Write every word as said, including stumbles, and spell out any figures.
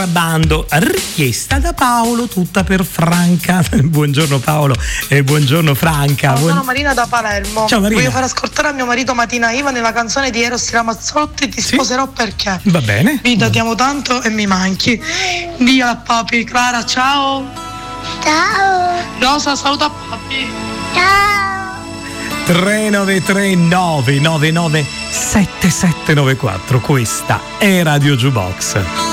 Bando, richiesta da Paolo, tutta per Franca. Buongiorno Paolo e buongiorno Franca. Ciao, Buon... sono Marina da Palermo. Ciao Marina. Voglio far ascoltare a mio marito Matina Iva nella canzone di Eros Ramazzotti, Ti Sì? sposerò perché. Va bene. Vita, ti amo tanto e mi manchi. Via a papi. Clara, ciao. Ciao. Rosa, saluta papi. Ciao. tre nove tre nove nove nove sette sette nove quattro. Questa è Radio Jukebox.